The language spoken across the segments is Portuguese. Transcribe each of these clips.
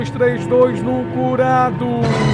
32 no curado.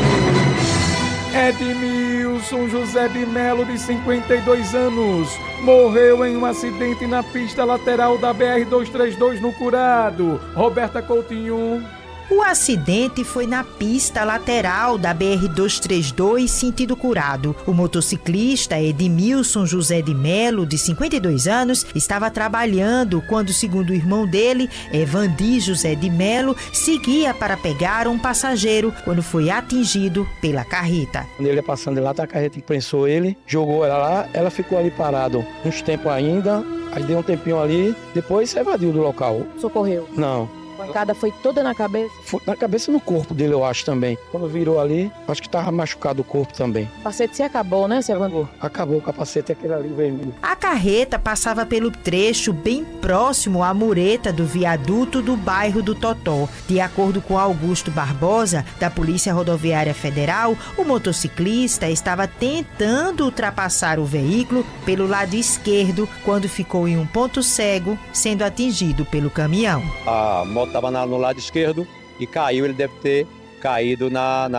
Edmilson José de Melo, de 52 anos, morreu em um acidente na pista lateral da BR-232 no curado. Roberta Coutinho. O acidente foi na pista lateral da BR-232, sentido curado. O motociclista Edmilson José de Melo, de 52 anos, estava trabalhando quando, segundo o irmão dele, Evandi José de Melo, seguia para pegar um passageiro quando foi atingido pela carreta. Quando ele ia passando lá, a carreta prensou ele, jogou ela lá, ela ficou ali parada uns tempos ainda, aí deu um tempinho ali, depois se evadiu do local. Socorreu? Não. A pancada foi toda na cabeça? Foi na cabeça e no corpo dele, eu acho também. Quando virou ali, acho que tava machucado o corpo também. O capacete se acabou, né, seu Evandro? Acabou o capacete, aquele ali vermelho. A carreta passava pelo trecho bem próximo à mureta do viaduto do bairro do Totó. De acordo com Augusto Barbosa, da Polícia Rodoviária Federal, o motociclista estava tentando ultrapassar o veículo pelo lado esquerdo quando ficou em um ponto cego, sendo atingido pelo caminhão. A moto estava no lado esquerdo e caiu, ele deve ter caído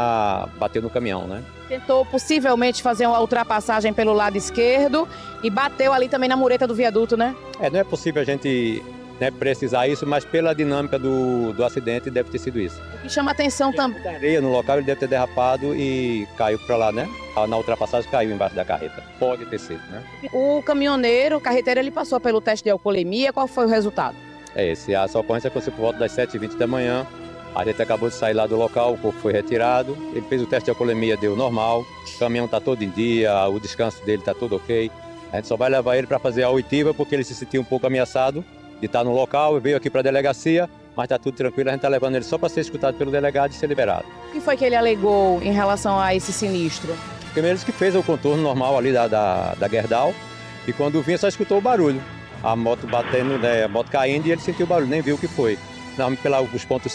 bateu no caminhão, né? Tentou possivelmente fazer uma ultrapassagem pelo lado esquerdo e bateu ali também na mureta do viaduto, né? Não é possível a gente precisar isso, mas pela dinâmica do acidente deve ter sido isso. O que chama atenção também. Areia no local, ele deve ter derrapado e caiu para lá, né? Na ultrapassagem caiu embaixo da carreta. Pode ter sido, né? O caminhoneiro, o carreteiro, ele passou pelo teste de alcoolemia. Qual foi o resultado? Essa ocorrência aconteceu por volta das 7h20 da manhã. A gente acabou de sair lá do local, o corpo foi retirado. Ele fez o teste de alcoolemia, deu normal. O caminhão está todo em dia, o descanso dele está tudo ok. A gente só vai levar ele para fazer a oitiva, porque ele se sentiu um pouco ameaçado de estar no local, veio aqui para a delegacia, mas está tudo tranquilo. A gente está levando ele só para ser escutado pelo delegado e ser liberado. O que foi que ele alegou em relação a esse sinistro? Primeiro, ele que fez o contorno normal ali da Gerdau, e quando vinha só escutou o barulho. A moto batendo, né, a moto caindo, e ele sentiu o barulho, nem viu o que foi. Não, os pontos